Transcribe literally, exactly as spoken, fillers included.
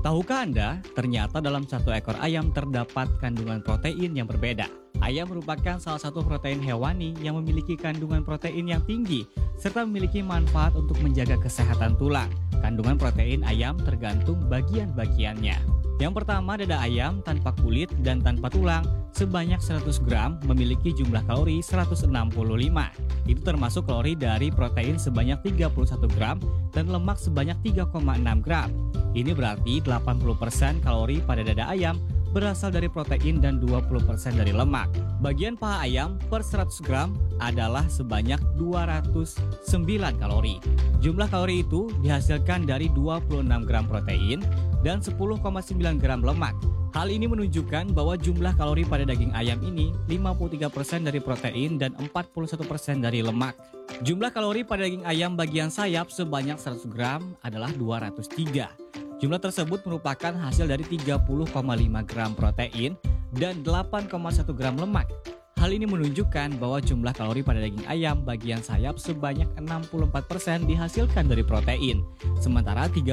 Tahukah Anda, ternyata dalam satu ekor ayam terdapat kandungan protein yang berbeda. Ayam merupakan salah satu protein hewani yang memiliki kandungan protein yang tinggi, serta memiliki manfaat untuk menjaga kesehatan tulang. Kandungan protein ayam tergantung bagian-bagiannya. Yang pertama, dada ayam tanpa kulit dan tanpa tulang sebanyak seratus gram memiliki jumlah kalori seratus enam puluh lima. Itu termasuk kalori dari protein sebanyak tiga puluh satu gram dan lemak sebanyak tiga koma enam gram. Ini berarti delapan puluh persen kalori pada dada ayam berasal dari protein dan dua puluh persen dari lemak. Bagian paha ayam per seratus gram adalah sebanyak dua ratus sembilan kalori. Jumlah kalori itu dihasilkan dari dua puluh enam gram protein dan sepuluh koma sembilan gram lemak. Hal ini menunjukkan bahwa jumlah kalori pada daging ayam ini lima puluh tiga persen dari protein dan empat puluh satu persen dari lemak. Jumlah kalori pada daging ayam bagian sayap sebanyak seratus gram adalah dua ratus tiga. Jumlah tersebut merupakan hasil dari tiga puluh koma lima gram protein dan delapan koma satu gram lemak. Hal ini menunjukkan bahwa jumlah kalori pada daging ayam bagian sayap sebanyak enam puluh empat persen dihasilkan dari protein, sementara